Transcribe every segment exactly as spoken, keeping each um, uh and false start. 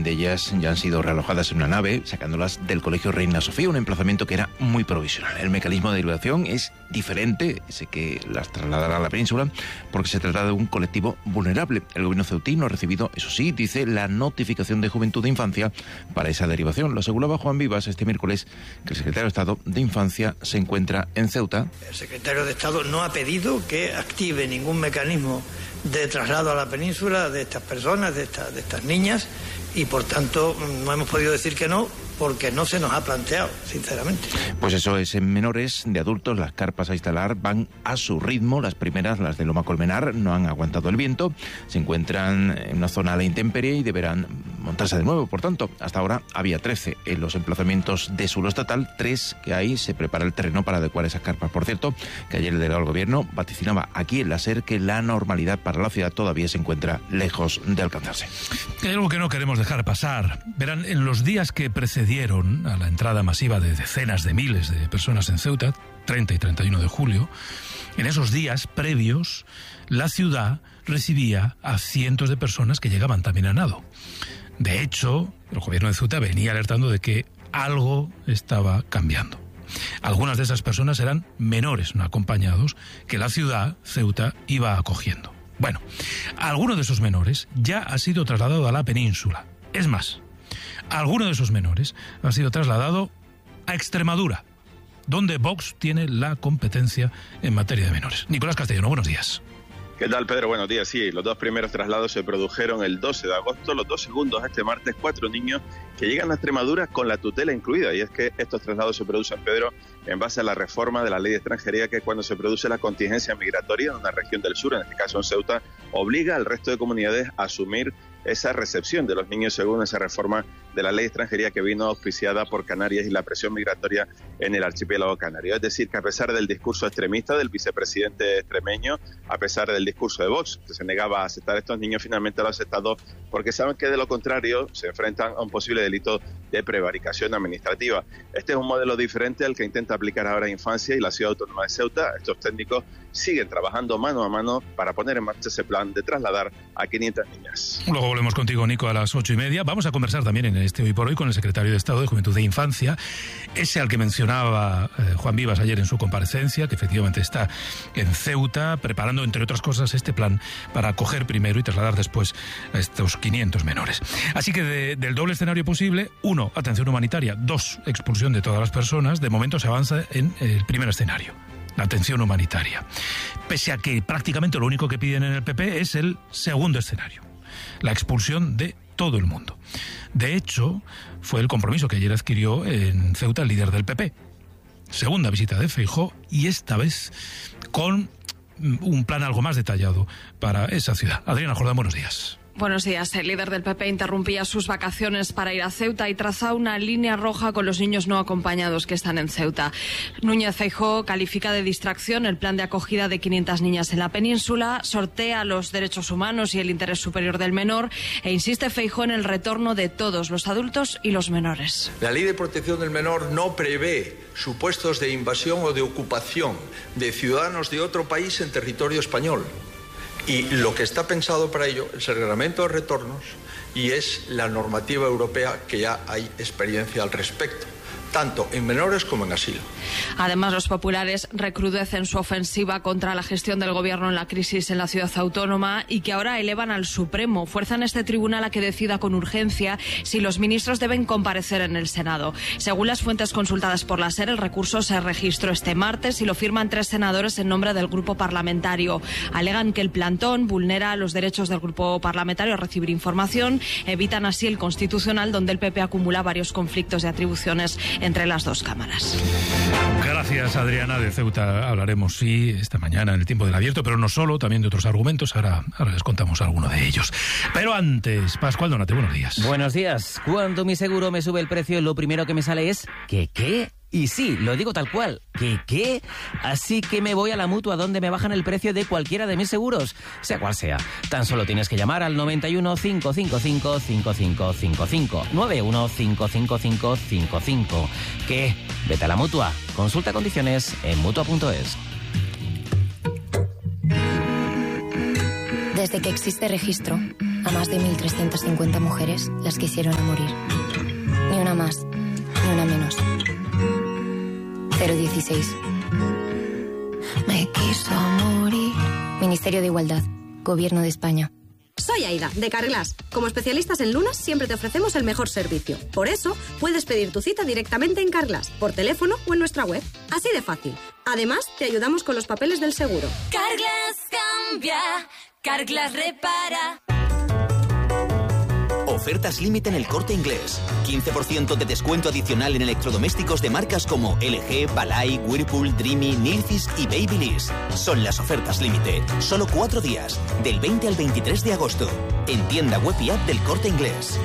de ellas ya han sido realojadas en una nave, sacándolas del Colegio Reina Sofía, un emplazamiento que era muy provisional. El mecanismo de derivación es diferente, ese que las trasladará a la península, porque se trata de un colectivo vulnerable. El gobierno ceutino ha recibido, eso sí, dice, la notificación de Juventud de Infancia para esa derivación. Lo aseguraba Juan Vivas este miércoles, que el secretario de Estado de Infancia se encuentra en Ceuta. El secretario de Estado no ha pedido que active ningún mecanismo de traslado a la península de estas personas, de, esta, de estas niñas, y por tanto no hemos podido decir que no, porque no se nos ha planteado, sinceramente. Pues eso es, en menores, de adultos, las carpas a instalar van a su ritmo. Las primeras, las de Loma Colmenar, no han aguantado el viento, se encuentran en una zona a la intemperie y deberán montarse de nuevo. Por tanto, hasta ahora había trece en los emplazamientos de suelo estatal, tres que hay, se prepara el terreno para adecuar esas carpas. Por cierto, que ayer el delegado del gobierno vaticinaba aquí en la SER que la normalidad para la ciudad todavía se encuentra lejos de alcanzarse. Hay algo que no queremos dejar pasar. Verán, en los días que precedieron a la entrada masiva de decenas de miles de personas en Ceuta, treinta y treinta y uno de julio, en esos días previos, la ciudad recibía a cientos de personas que llegaban también a nado. De hecho, el gobierno de Ceuta venía alertando de que algo estaba cambiando. Algunas de esas personas eran menores no acompañados que la ciudad, Ceuta, iba acogiendo. Bueno, alguno de esos menores ya ha sido trasladado a la península. Es más, alguno de esos menores ha sido trasladado a Extremadura, donde Vox tiene la competencia en materia de menores. Nicolás Castellano, buenos días. ¿Qué tal, Pedro? Buenos días. Sí, los dos primeros traslados se produjeron el doce de agosto, los dos segundos este martes, cuatro niños que llegan a Extremadura con la tutela incluida. Y es que estos traslados se producen, Pedro, en base a la reforma de la ley de extranjería, que cuando se produce la contingencia migratoria en una región del sur, en este caso en Ceuta, obliga al resto de comunidades a asumir esa recepción de los niños según esa reforma de la ley de extranjería que vino auspiciada por Canarias y la presión migratoria en el archipiélago canario. Es decir, que a pesar del discurso extremista del vicepresidente extremeño, a pesar del discurso de Vox, que se negaba a aceptar a estos niños, finalmente lo ha aceptado porque saben que de lo contrario se enfrentan a un posible delito de prevaricación administrativa. Este es un modelo diferente al que intenta aplicar ahora Infancia y la Ciudad Autónoma de Ceuta. Estos técnicos siguen trabajando mano a mano para poner en marcha ese plan de trasladar a quinientas niñas. Luego volvemos contigo, Nico, a las ocho y media. Vamos a conversar también en este Hoy por Hoy con el secretario de Estado de Juventud e Infancia, ese al que mencionaba eh, Juan Vivas ayer en su comparecencia, que efectivamente está en Ceuta preparando, entre otras cosas, este plan para acoger primero y trasladar después a estos quinientos menores. Así que de, del doble escenario posible, uno, atención humanitaria, dos, expulsión de todas las personas. De momento se avanza en el primer escenario, la atención humanitaria. Pese a que prácticamente lo único que piden en el P P es el segundo escenario, la expulsión de todo el mundo. De hecho, fue el compromiso que ayer adquirió en Ceuta el líder del P P. Segunda visita de Feijóo, y esta vez con un plan algo más detallado para esa ciudad. Adriana Jordán, buenos días. Buenos días. El líder del P P interrumpía sus vacaciones para ir a Ceuta y trazaba una línea roja con los niños no acompañados que están en Ceuta. Núñez Feijóo califica de distracción el plan de acogida de quinientas niñas en la península, sortea los derechos humanos y el interés superior del menor e insiste Feijóo en el retorno de todos los adultos y los menores. La Ley de Protección del Menor no prevé supuestos de invasión o de ocupación de ciudadanos de otro país en territorio español. Y lo que está pensado para ello es el reglamento de retornos y es la normativa europea, que ya hay experiencia al respecto, tanto en menores como en asilo. Además, los populares recrudecen su ofensiva contra la gestión del gobierno en la crisis en la ciudad autónoma y que ahora elevan al Supremo. Fuerzan este tribunal a que decida con urgencia si los ministros deben comparecer en el Senado. Según las fuentes consultadas por la SER, el recurso se registró este martes y lo firman tres senadores en nombre del grupo parlamentario. Alegan que el plantón vulnera los derechos del grupo parlamentario a recibir información. Evitan así el Constitucional, donde el P P acumula varios conflictos de atribuciones entre las dos cámaras. Gracias, Adriana. De Ceuta hablaremos, sí, esta mañana en el Tiempo del Abierto, pero no solo, también de otros argumentos. Ahora, ahora les contamos alguno de ellos. Pero antes, Pascual Donate, buenos días. Buenos días. Cuando mi seguro me sube el precio, lo primero que me sale es ¿qué qué? Y sí, lo digo tal cual, ¿qué qué? Así que me voy a la Mutua, donde me bajan el precio de cualquiera de mis seguros, sea cual sea. Tan solo tienes que llamar al noventa y uno, cinco cinco cinco, cinco cinco cinco cinco, noventa y uno, cinco cinco cinco, cinco cinco. ¿Qué? Vete a la Mutua. Consulta condiciones en mutua punto es. Desde que existe registro, a más de mil trescientas cincuenta mujeres las quisieron a morir. Ni una más, ni una menos. cero dieciséis. Me quiso morir. Ministerio de Igualdad, Gobierno de España. Soy Aida, de Carglass. Como especialistas en lunas, siempre te ofrecemos el mejor servicio. Por eso, puedes pedir tu cita directamente en Carglass, por teléfono o en nuestra web. Así de fácil. Además, te ayudamos con los papeles del seguro. Carglass cambia, Carglass repara. Ofertas límite en El Corte Inglés. quince por ciento de descuento adicional en electrodomésticos de marcas como L G, Balay, Whirlpool, Dreamy, Nilfisk y Babyliss. Son las ofertas límite. Solo cuatro días, del veinte al veintitrés de agosto. En tienda web y app del Corte Inglés.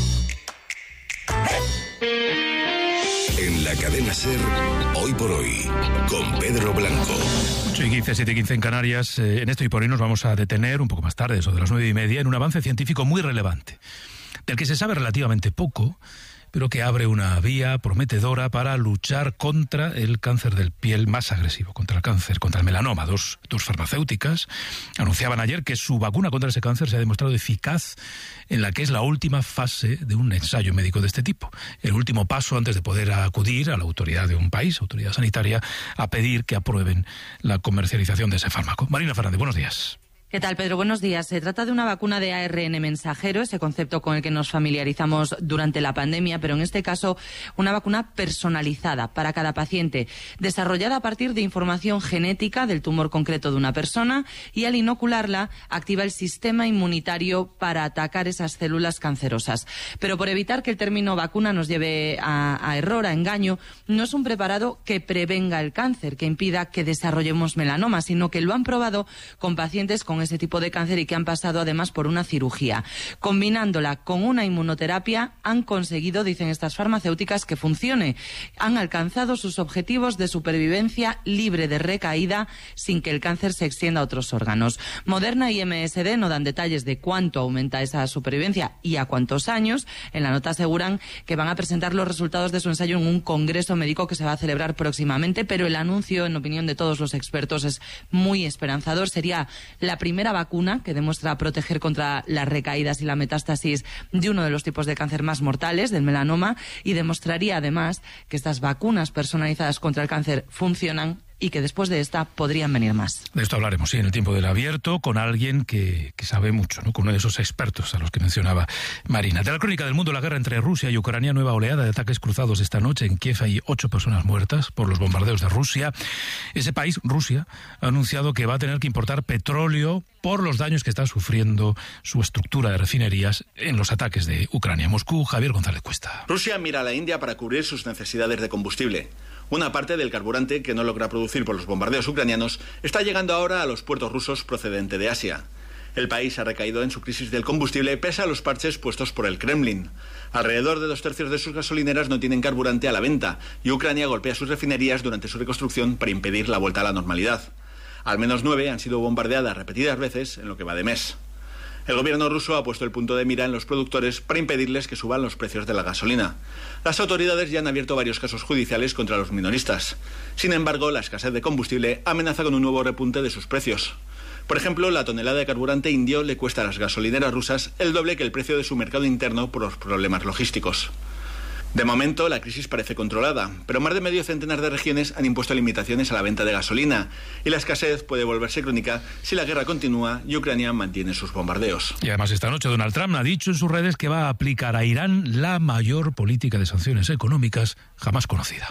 En la cadena SER, Hoy por Hoy, con Pedro Blanco. ocho y quince, siete y quince en Canarias. Eh, en esto y por hoy nos vamos a detener un poco más tarde, eso de las nueve y media, en un avance científico muy relevante, del que se sabe relativamente poco, pero que abre una vía prometedora para luchar contra el cáncer del piel más agresivo, contra el cáncer, contra el melanoma. Dos, dos farmacéuticas anunciaban ayer que su vacuna contra ese cáncer se ha demostrado eficaz en la que es la última fase de un ensayo médico de este tipo. El último paso antes de poder acudir a la autoridad de un país, autoridad sanitaria, a pedir que aprueben la comercialización de ese fármaco. Marina Fernández, buenos días. ¿Qué tal, Pedro? Buenos días. Se trata de una vacuna de A R N mensajero, ese concepto con el que nos familiarizamos durante la pandemia, pero en este caso una vacuna personalizada para cada paciente, desarrollada a partir de información genética del tumor concreto de una persona, y al inocularla activa el sistema inmunitario para atacar esas células cancerosas. Pero por evitar que el término vacuna nos lleve a, a error, a engaño, no es un preparado que prevenga el cáncer, que impida que desarrollemos melanoma, sino que lo han probado con pacientes con ese tipo de cáncer y que han pasado además por una cirugía. Combinándola con una inmunoterapia han conseguido, dicen estas farmacéuticas, que funcione. Han alcanzado sus objetivos de supervivencia libre de recaída sin que el cáncer se extienda a otros órganos. Moderna y M S D no dan detalles de cuánto aumenta esa supervivencia y a cuántos años. En la nota aseguran que van a presentar los resultados de su ensayo en un congreso médico que se va a celebrar próximamente, pero el anuncio, en opinión de todos los expertos, es muy esperanzador. Sería la primera vacuna que demuestra proteger contra las recaídas y la metástasis de uno de los tipos de cáncer más mortales, del melanoma, y demostraría además que estas vacunas personalizadas contra el cáncer funcionan y que después de esta podrían venir más. De esto hablaremos, sí, en el tiempo del abierto, con alguien que, que sabe mucho, ¿no? Con uno de esos expertos a los que mencionaba Marina. De la crónica del mundo, la guerra entre Rusia y Ucrania, nueva oleada de ataques cruzados esta noche en Kiev. Hay ocho personas muertas por los bombardeos de Rusia. Ese país, Rusia, ha anunciado que va a tener que importar petróleo por los daños que está sufriendo su estructura de refinerías en los ataques de Ucrania. Moscú, Javier González Cuesta. Rusia mira a la India para cubrir sus necesidades de combustible. Una parte del carburante que no logra producir por los bombardeos ucranianos está llegando ahora a los puertos rusos procedente de Asia. El país ha recaído en su crisis del combustible pese a los parches puestos por el Kremlin. Alrededor de dos tercios de sus gasolineras no tienen carburante a la venta y Ucrania golpea sus refinerías durante su reconstrucción para impedir la vuelta a la normalidad. Al menos nueve han sido bombardeadas repetidas veces en lo que va de mes. El gobierno ruso ha puesto el punto de mira en los productores para impedirles que suban los precios de la gasolina. Las autoridades ya han abierto varios casos judiciales contra los minoristas. Sin embargo, la escasez de combustible amenaza con un nuevo repunte de sus precios. Por ejemplo, la tonelada de carburante indio le cuesta a las gasolineras rusas el doble que el precio de su mercado interno por los problemas logísticos. De momento, la crisis parece controlada, pero más de medio centenar de regiones han impuesto limitaciones a la venta de gasolina y la escasez puede volverse crónica si la guerra continúa y Ucrania mantiene sus bombardeos. Y además esta noche Donald Trump ha dicho en sus redes que va a aplicar a Irán la mayor política de sanciones económicas jamás conocida.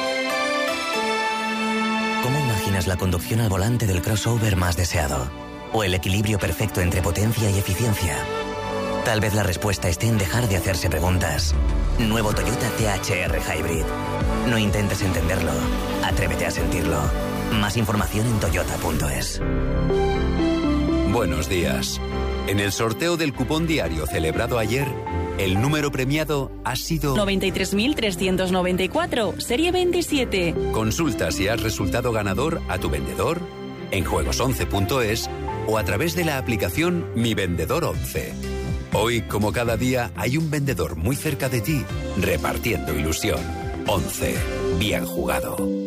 ¿Cómo imaginas la conducción al volante del crossover más deseado? ¿O el equilibrio perfecto entre potencia y eficiencia? Tal vez la respuesta esté en dejar de hacerse preguntas. Nuevo Toyota T H R Hybrid. No intentes entenderlo, atrévete a sentirlo. Más información en toyota punto es. Buenos días. En el sorteo del cupón diario celebrado ayer, el número premiado ha sido noventa y tres mil trescientos noventa y cuatro, serie veintisiete. Consulta si has resultado ganador a tu vendedor, en juegos once punto es o a través de la aplicación Mi Vendedor once. Hoy, como cada día, hay un vendedor muy cerca de ti, repartiendo ilusión. once. Bien jugado.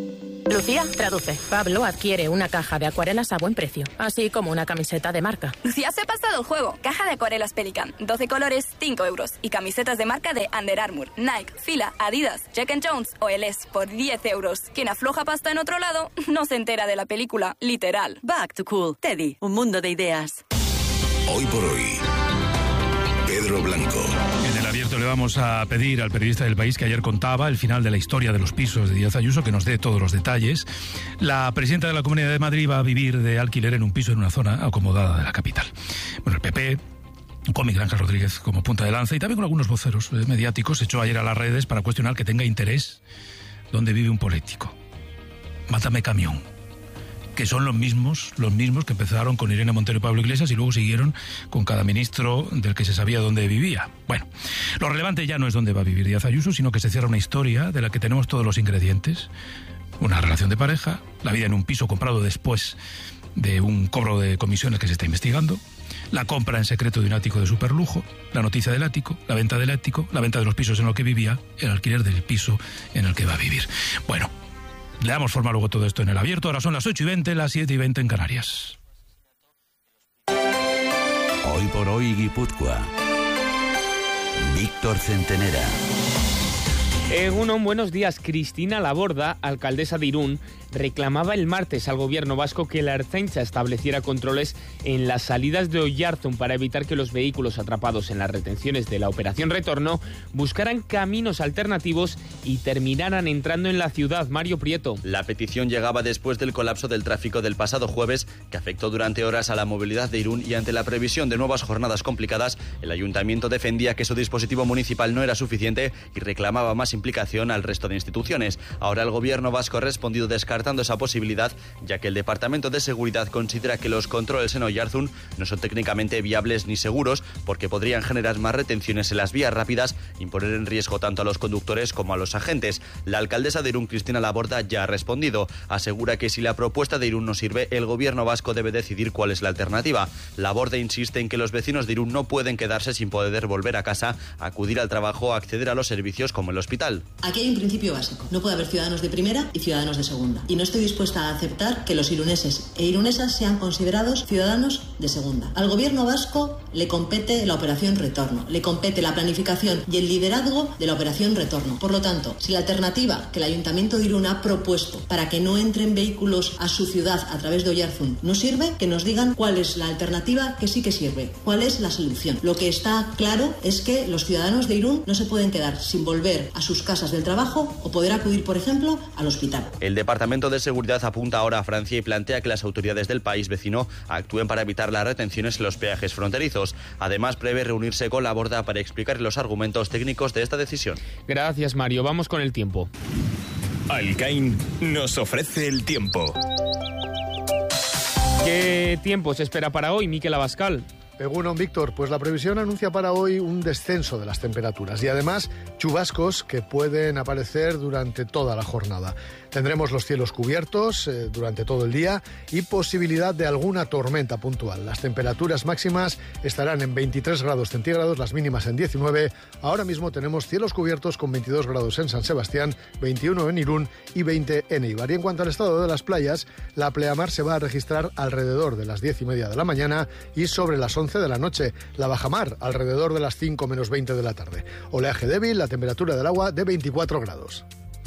Lucía, traduce. Pablo adquiere una caja de acuarelas a buen precio, así como una camiseta de marca. Lucía se ha pasado el juego. Caja de acuarelas Pelican, doce colores, cinco euros. Y camisetas de marca de Under Armour, Nike, Fila, Adidas, Jack and Jones o L S por diez euros. Quien afloja pasta en otro lado no se entera de la película, literal. Back to Cool. Teddy, un mundo de ideas. Hoy por hoy, Pedro Blanco. En el abierto le vamos a pedir al periodista del País que ayer contaba el final de la historia de los pisos de Díaz Ayuso que nos dé todos los detalles. La presidenta de la Comunidad de Madrid va a vivir de alquiler en un piso en una zona acomodada de la capital. Bueno, el P P, con Miguel Ángel Rodríguez como punta de lanza y también con algunos voceros eh, mediáticos, se echó ayer a las redes para cuestionar que tenga interés donde vive un político. Mátame camión. Que son los mismos, los mismos que empezaron con Irene Montero y Pablo Iglesias y luego siguieron con cada ministro del que se sabía dónde vivía. Bueno, lo relevante ya no es dónde va a vivir Díaz Ayuso, sino que se cierra una historia de la que tenemos todos los ingredientes. Una relación de pareja, la vida en un piso comprado después de un cobro de comisiones que se está investigando, la compra en secreto de un ático de superlujo, la noticia del ático, la venta del ático, la venta de los pisos en los que vivía, el alquiler del piso en el que va a vivir. Bueno, le damos forma luego todo esto en el abierto. Ahora son las ocho y veinte, las siete y veinte en Canarias. Hoy por hoy, Guipúzcoa. Víctor Centenera. Egunon, buenos días. Cristina Laborda, alcaldesa de Irún, reclamaba el martes al gobierno vasco que la Ertzaintza estableciera controles en las salidas de Oyarzun para evitar que los vehículos atrapados en las retenciones de la Operación Retorno buscaran caminos alternativos y terminaran entrando en la ciudad. Mario Prieto. La petición llegaba después del colapso del tráfico del pasado jueves, que afectó durante horas a la movilidad de Irún, y ante la previsión de nuevas jornadas complicadas, el ayuntamiento defendía que su dispositivo municipal no era suficiente y reclamaba más implicación al resto de instituciones. Ahora el gobierno vasco ha respondido descartando esa posibilidad, ya que el Departamento de Seguridad considera que los controles en Oyarzun no son técnicamente viables ni seguros, porque podrían generar más retenciones en las vías rápidas y poner en riesgo tanto a los conductores como a los agentes. La alcaldesa de Irún, Cristina Laborda, ya ha respondido. Asegura que si la propuesta de Irún no sirve, el gobierno vasco debe decidir cuál es la alternativa. Laborda insiste en que los vecinos de Irún no pueden quedarse sin poder volver a casa, acudir al trabajo o acceder a los servicios como el hospital. Aquí hay un principio básico. No puede haber ciudadanos de primera y ciudadanos de segunda. Y no estoy dispuesta a aceptar que los iruneses e irunesas sean considerados ciudadanos de segunda. Al gobierno vasco le compete la Operación Retorno, le compete la planificación y el liderazgo de la Operación Retorno. Por lo tanto, si la alternativa que el Ayuntamiento de Irún ha propuesto para que no entren vehículos a su ciudad a través de Oyarzun no sirve, que nos digan cuál es la alternativa que sí que sirve, cuál es la solución. Lo que está claro es que los ciudadanos de Irún no se pueden quedar sin volver a sus casas del trabajo o poder acudir, por ejemplo, al hospital. El Departamento de Seguridad apunta ahora a Francia y plantea que las autoridades del país vecino actúen para evitar las retenciones en los peajes fronterizos. Además, prevé reunirse con Laborda para explicar los argumentos técnicos de esta decisión. Gracias, Mario. Vamos con el tiempo. Alcain nos ofrece el tiempo. ¿Qué tiempo se espera para hoy, Miquel Abascal? Egunon, Víctor, pues la previsión anuncia para hoy un descenso de las temperaturas y además chubascos que pueden aparecer durante toda la jornada. Tendremos los cielos cubiertos eh, durante todo el día y posibilidad de alguna tormenta puntual. Las temperaturas máximas estarán en veintitrés grados centígrados, las mínimas en diecinueve. Ahora mismo tenemos cielos cubiertos con veintidós grados en San Sebastián, veintiuno en Irún y veinte en Eibar. Y en cuanto al estado de las playas, la pleamar se va a registrar alrededor de las diez y media de la mañana y sobre las once de la noche. La bajamar alrededor de las cinco menos veinte de la tarde. Oleaje débil, la temperatura del agua de veinticuatro grados.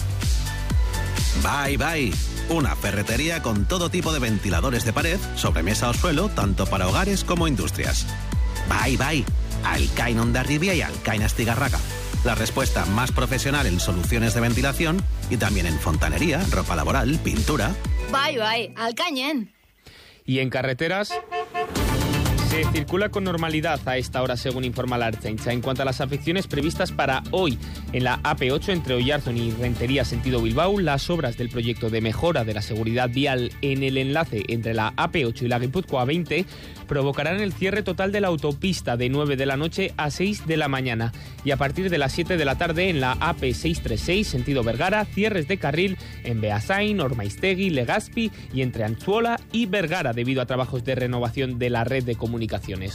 Bye Bye, una ferretería con todo tipo de ventiladores de pared, sobremesa o suelo, tanto para hogares como industrias. Bye Bye, Alcain Hondarribia y Alcain Astigarraga. La respuesta más profesional en soluciones de ventilación y también en fontanería, ropa laboral, pintura. Bye Bye, Alcañen. ¿Y en carreteras? Se circula con normalidad a esta hora, según informa la Ertzaintza. En cuanto a las afecciones previstas para hoy en la A P ocho entre Oyarzun y Rentería sentido Bilbao, las obras del proyecto de mejora de la seguridad vial en el enlace entre la A P ocho y la Guipúzcoa veinte provocarán el cierre total de la autopista de nueve de la noche a seis de la mañana. Y a partir de las siete de la tarde en la A P seiscientos treinta y seis sentido Vergara, cierres de carril en Beasain, Ormaiztegui, Legazpi y entre Antzuola y Vergara debido a trabajos de renovación de la red de comunicaciones.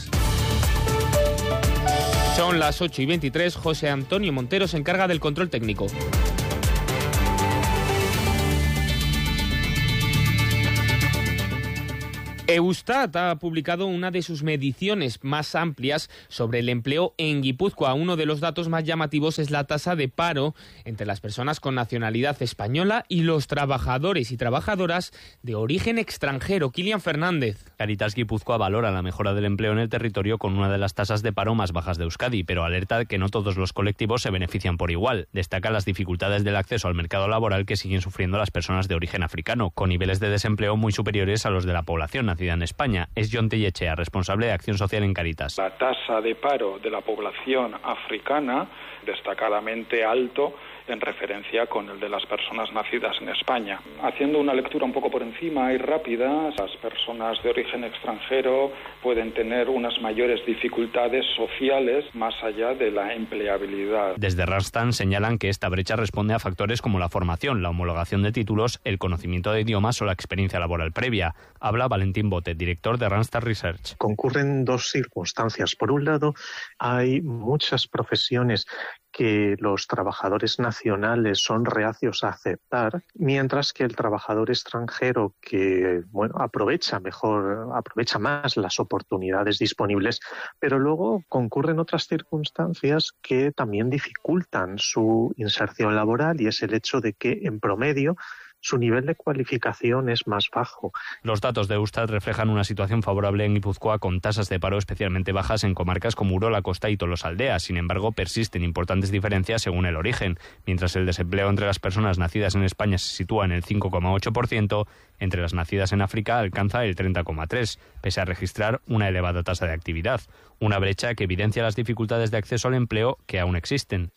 Son las ocho y veintitrés, José Antonio Montero se encarga del control técnico. Eustat ha publicado una de sus mediciones más amplias sobre el empleo en Guipúzcoa. Uno de los datos más llamativos es la tasa de paro entre las personas con nacionalidad española y los trabajadores y trabajadoras de origen extranjero. Kilian Fernández. Cáritas Guipúzcoa valora la mejora del empleo en el territorio con una de las tasas de paro más bajas de Euskadi, pero alerta de que no todos los colectivos se benefician por igual. Destaca las dificultades del acceso al mercado laboral que siguen sufriendo las personas de origen africano, con niveles de desempleo muy superiores a los de la población nacida en España. Es John Tellechea, responsable de Acción Social en Cáritas. La tasa de paro de la población africana destacadamente alto en referencia con el de las personas nacidas en España. Haciendo una lectura un poco por encima y rápida, las personas de origen extranjero pueden tener unas mayores dificultades sociales más allá de la empleabilidad. Desde Randstad señalan que esta brecha responde a factores como la formación, la homologación de títulos, el conocimiento de idiomas o la experiencia laboral previa. Habla Valentín Bote, director de Randstad Research. Concurren dos circunstancias. Por un lado, hay muchas profesiones que los trabajadores nacionales son reacios a aceptar, mientras que el trabajador extranjero que bueno aprovecha mejor, aprovecha más las oportunidades disponibles, pero luego concurren otras circunstancias que también dificultan su inserción laboral, y es el hecho de que en promedio su nivel de cualificación es más bajo. Los datos de Eustat reflejan una situación favorable en Guipúzcoa, con tasas de paro especialmente bajas en comarcas como Urola, Costa y Tolosaldea. Sin embargo, persisten importantes diferencias según el origen. Mientras el desempleo entre las personas nacidas en España se sitúa en el cinco coma ocho por ciento, entre las nacidas en África alcanza el treinta coma tres por ciento, pese a registrar una elevada tasa de actividad. Una brecha que evidencia las dificultades de acceso al empleo que aún existen.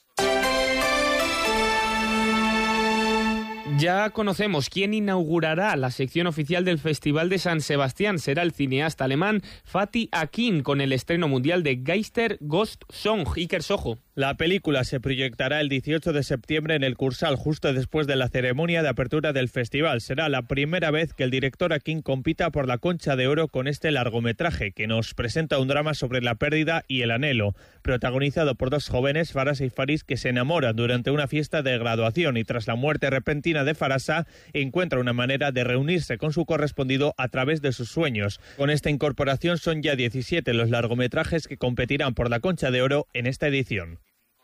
Ya conocemos quién inaugurará la sección oficial del Festival de San Sebastián. Será el cineasta alemán Fatih Akin, con el estreno mundial de Geister Ghost Song. Iker Sojo. La película se proyectará el dieciocho de septiembre en el Cursal, justo después de la ceremonia de apertura del festival. Será la primera vez que el director Akin compita por la Concha de Oro con este largometraje, que nos presenta un drama sobre la pérdida y el anhelo, protagonizado por dos jóvenes, Farasa y Faris, que se enamoran durante una fiesta de graduación y tras la muerte repentina de Farasa encuentra una manera de reunirse con su correspondido a través de sus sueños. Con esta incorporación son ya diecisiete los largometrajes que competirán por la Concha de Oro en esta edición.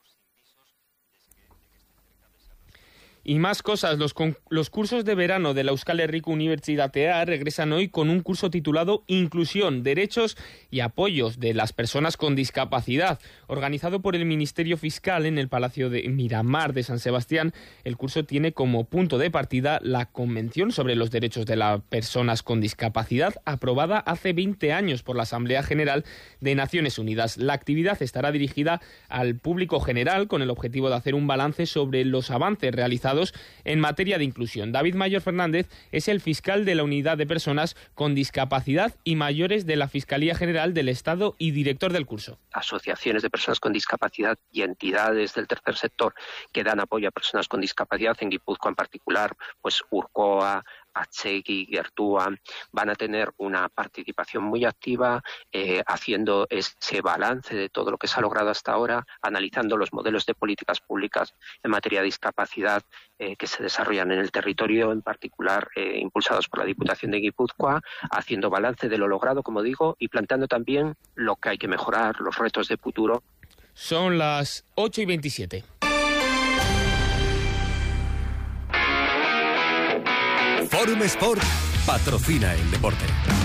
Y más cosas, los, con, los cursos de verano de la Euskal Herriko Unibertsitatea regresan hoy con un curso titulado Inclusión, Derechos y Apoyos de las Personas con Discapacidad. Organizado por el Ministerio Fiscal en el Palacio de Miramar de San Sebastián, el curso tiene como punto de partida la Convención sobre los Derechos de las Personas con Discapacidad, aprobada hace veinte años por la Asamblea General de Naciones Unidas. La actividad estará dirigida al público general con el objetivo de hacer un balance sobre los avances realizados en materia de inclusión. David Mayor Fernández es el fiscal de la Unidad de Personas con Discapacidad y Mayores de la Fiscalía General del Estado y director del curso. Asociaciones de personas con discapacidad y entidades del tercer sector que dan apoyo a personas con discapacidad, en Guipúzcoa en particular, pues Urcoa, Atsegi, Gertúa, van a tener una participación muy activa eh, haciendo ese balance de todo lo que se ha logrado hasta ahora, analizando los modelos de políticas públicas en materia de discapacidad eh, que se desarrollan en el territorio, en particular eh, impulsados por la Diputación de Guipúzcoa, haciendo balance de lo logrado, como digo, y planteando también lo que hay que mejorar, los retos de futuro. Son las ocho y veintisiete. Forum Sport patrocina el deporte.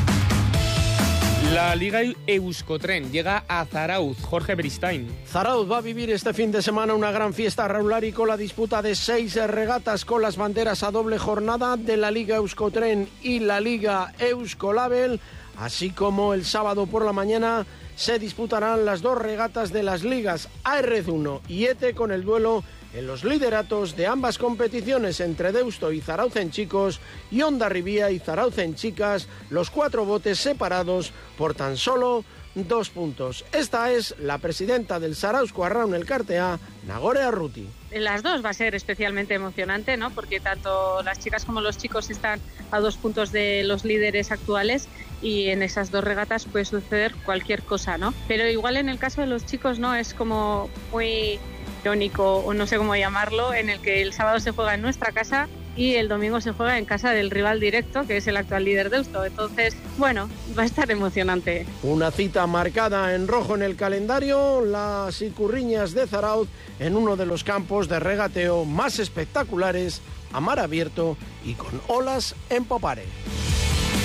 La Liga Euskotren llega a Zarauz. Jorge Beristain. Zarauz va a vivir este fin de semana una gran fiesta regular y con la disputa de seis regatas con las banderas a doble jornada de la Liga Euskotren y la Liga Euskolabel, así como el sábado por la mañana se disputarán las dos regatas de las ligas A R C uno y E T E, con el duelo en los lideratos de ambas competiciones entre Deusto y Zarauz en chicos y Hondarribia y Zarauz en chicas, los cuatro botes separados por tan solo dos puntos. Esta es la presidenta del Zarauzko Arraun Elkartea, Nagore Arruti. En las dos va a ser especialmente emocionante, ¿no? Porque tanto las chicas como los chicos están a dos puntos de los líderes actuales y en esas dos regatas puede suceder cualquier cosa, ¿no? Pero igual en el caso de los chicos, ¿no? Es como muy irónico, o no sé cómo llamarlo, en el que el sábado se juega en nuestra casa y el domingo se juega en casa del rival directo, que es el actual líder Deusto. Entonces, bueno, va a estar emocionante. Una cita marcada en rojo en el calendario, las Icurriñas de Zarauz en uno de los campos de regateo más espectaculares, a mar abierto y con olas en Popare.